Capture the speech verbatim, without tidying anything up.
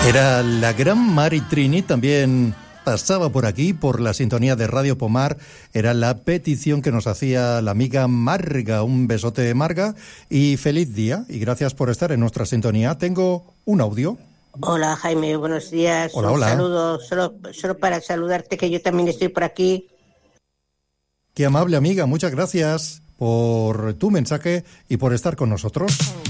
Era la gran Mari Trini, también pasaba por aquí, por la sintonía de Radio Pomar. Era la petición que nos hacía la amiga Marga. Un besote, Marga, y feliz día, y gracias por estar en nuestra sintonía. Tengo un audio. Hola, Jaime, buenos días. Hola, un hola. saludo, solo, solo para saludarte, que yo también estoy por aquí. Qué amable amiga, muchas gracias por tu mensaje y por estar con nosotros.